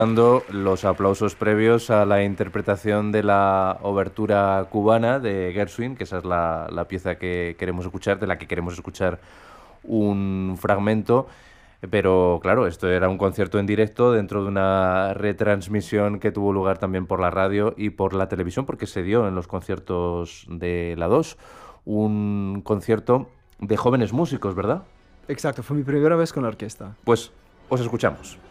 Dando los aplausos previos a la interpretación de la obertura cubana de Gershwin, que esa es la pieza que queremos escuchar, de la que queremos escuchar un fragmento. Pero claro, esto era un concierto en directo dentro de una retransmisión que tuvo lugar también por la radio y por la televisión, porque se dio en los conciertos de la 2, un concierto de jóvenes músicos, ¿verdad? Exacto, fue mi primera vez con la orquesta. Pues os escuchamos.